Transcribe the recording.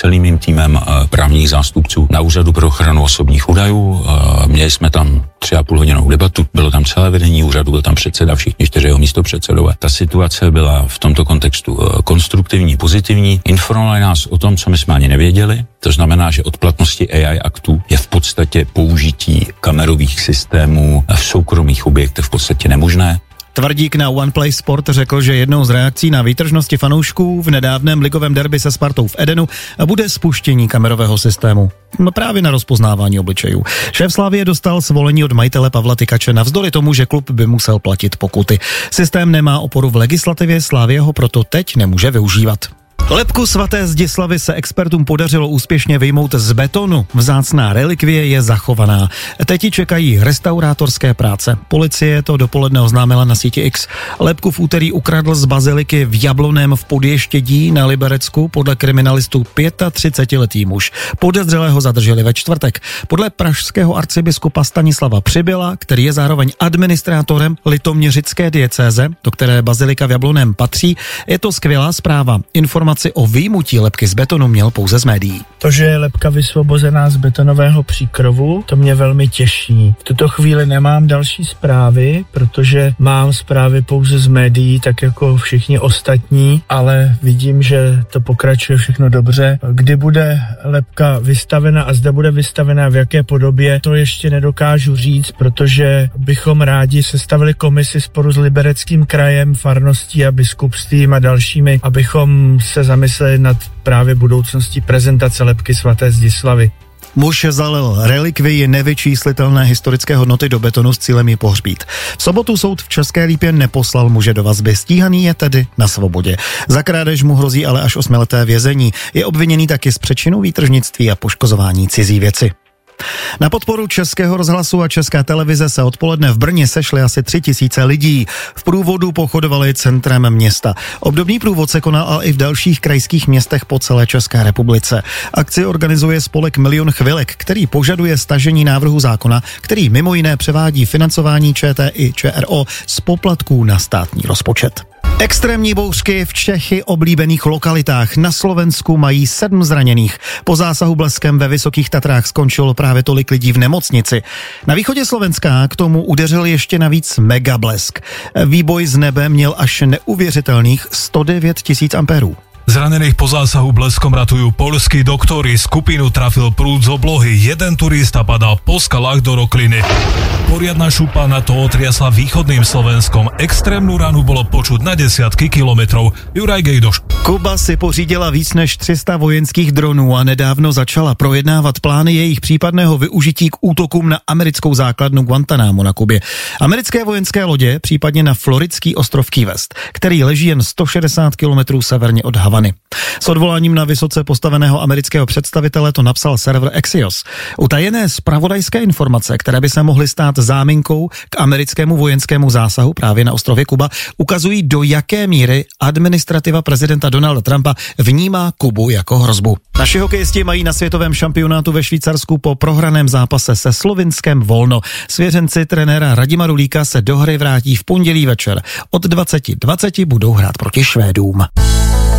celým mým týmem právních zástupců na Úřadu pro ochranu osobních údajů. Měli jsme tam 3,5 hodinovou debatu, bylo tam celé vedení úřadu, byl tam předseda, všichni 4 jeho místopředsedové. Ta situace byla v tomto kontextu konstruktivní, pozitivní. Informovali nás o tom, co my jsme ani nevěděli. To znamená, že od platnosti AI aktu je v podstatě použití kamerových systémů v soukromých objektech v podstatě nemožné. Tvrdík na OnePlay Sport řekl, že jednou z reakcí na výtržnosti fanoušků v nedávném ligovém derby se Spartou v Edenu bude spuštění kamerového systému. Právě na rozpoznávání obličejů. Šéf Slavie dostal svolení od majitele Pavla Tykače navzdory tomu, že klub by musel platit pokuty. Systém nemá oporu v legislativě, Slavie ho proto teď nemůže využívat. Lebku svaté Zdislavy se expertům podařilo úspěšně vyjmout z betonu. Vzácná relikvie je zachovaná. Teď ji čekají restaurátorské práce. Policie to dopoledne oznámila na síti X. Lebku v úterý ukradl z baziliky v Jabloném v Podještědí na Liberecku podle kriminalistů 35letý muž. Podezřelého zadrželi ve čtvrtek. Podle pražského arcibiskupa Stanislava Přibyla, který je zároveň administrátorem litoměřické diecéze, do které bazilika v Jabloném patří, je to skvělá zpráva. Informaci o vyjmutí lebky z betonu měl pouze z médií. To, že je lebka vysvobozená z betonového příkrovu, to mě velmi těší. V tuto chvíli nemám další zprávy, protože mám zprávy pouze z médií, tak jako všichni ostatní, ale vidím, že to pokračuje všechno dobře. Kdy bude lebka vystavena a zda bude vystavena v jaké podobě, to ještě nedokážu říct, protože bychom rádi sestavili komisi sporu s Libereckým krajem, farností a biskupstvím a dalšími, abychom se zamysleli nad právě budoucností prezentace lebky svaté Zdislavy. Muž zalil relikvii nevyčíslitelné historické hodnoty do betonu s cílem ji pohřbít. V sobotu soud v České Lípě neposlal muže do vazby, stíhaný je tedy na svobodě. Za krádež mu hrozí ale až 8leté vězení. Je obviněný taky z přečinu výtržnictví a poškozování cizí věci. Na podporu Českého rozhlasu a České televize se odpoledne v Brně sešly asi 3000 lidí. V průvodu pochodovali centrem města. Obdobný průvod se konal ale i v dalších krajských městech po celé České republice. Akci organizuje spolek Milion chvilek, který požaduje stažení návrhu zákona, který mimo jiné převádí financování ČT i ČRO z poplatků na státní rozpočet. Extrémní bouřky v Čechy oblíbených lokalitách. Na Slovensku mají 7 zraněných. Po zásahu bleskem ve Vysokých Tatrách skončilo právě tolik lidí v nemocnici. Na východě Slovenska k tomu udeřil ještě navíc megablesk. Výboj z nebe měl až neuvěřitelných 109 000 ampérů. Zranených po zásahu bleskom ratujú poľskí doktori. Skupinu trafil prúd z oblohy. Jeden turista padal po skalách do rokliny. Poriadna šupa na to otriasla východným Slovenskom. Extrémnu ranu bolo počuť na desiatky kilometrov. Juraj Gejdoš. Kuba si pořídila víc než 300 vojenských dronů a nedávno začala projednávat plány jejich případného využití k útokům na americkou základnu Guantánamo na Kubě. Americké vojenské lodě, případně na floridský ostrov Key West, který leží jen 160 kilometrů severně od Havany. S odvoláním na vysoce postaveného amerického představitele to napsal server Axios. Utajené zpravodajské informace, které by se mohly stát záminkou k americkému vojenskému zásahu právě na ostrově Kuba, ukazují, do jaké míry administrativa prezidenta Donalda Trumpa vnímá Kubu jako hrozbu. Naši hokejisti mají na světovém šampionátu ve Švýcarsku po prohraném zápase se Slovinskem volno. Svěřenci trenéra Radima Rulíka se do hry vrátí v pondělí večer. Od 20:20 budou hrát proti Švédům.